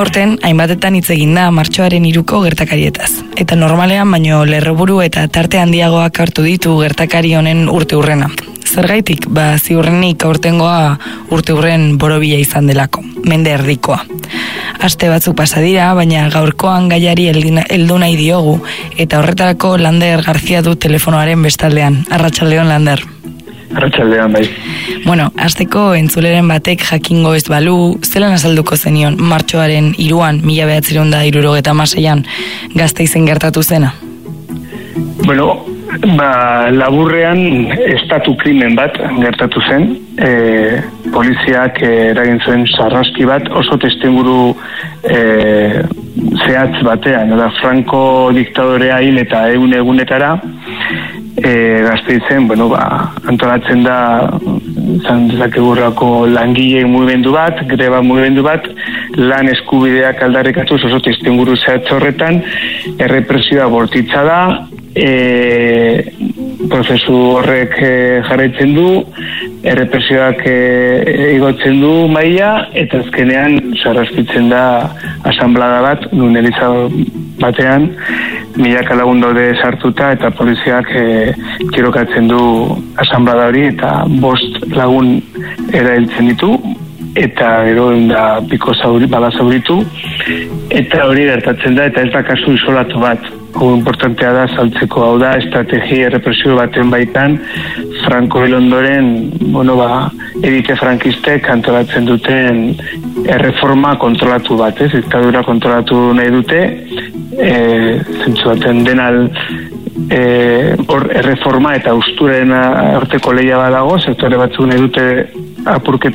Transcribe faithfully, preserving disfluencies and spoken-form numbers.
Aurten, hainbatetan hitz egin da martxoaren hiruko gertakarietaz. Eta normalean, baino lerroburu eta tarte handiagoak hartu ditu gertakari honen urte hurrena. Zergaitik, ba ziurrenik aurtengoa urte hurren borobila izan delako, mende erdikoa. Aste batzuk pasa dira, baina gaurkoan gaiari heldu nahi diogu, eta horretarako Lander Garzia du telefonoaren bestaldean. Arratsaldeon, Lander. Arratsaldean, bai. Bueno, hasteko entzuleren batek jakingo ez balu, zelan azalduko zenion martxoaren hiruan, mila bederatziehun eta hirurogeita hamaseian Gasteizen gertatu zena? Bueno, ba, laburrean estatu krimen bat gertatu zen. E, poliziak eragin zuen sarraski bat oso testuinguru e, zehatz batean, da Franco diktadorea hil eta egun egunetara e, Gasteizen, bueno, ba, antolatzen da izan dezakegurrako langile mugimendu bat, greba mugimendu bat, lan eskubideak aldarrikatuz oso testuinguru zehatz horretan, errepresioa bortitza da, E, prozesu horrek e, jarraitzen du, errepresioak e, igotzen du maila, eta azkenean sarraskitzen da asanblada bat, nun eliza batean, milaka lagun daude sartuta, eta poliziak e, tirokatzen du asanblada hori, eta bost lagun erailtzen ditu, eta gero da piko zauri, bala zauritu, eta hori gertatzen da, eta ez da kasu isolatu bat. Hau importantea da saltzeko, hau da estrategia errepresio baten baitan Franco hil ondoren, bueno, ba, edite frankistek antolatzen duten erreforma kontrolatu bat, ez? Diktadura kontrolatu nahi dute, e, zentzu baten denal e, or, erreforma eta usturaren arteko lehia badago, sektore batzuk nahi dute apurketa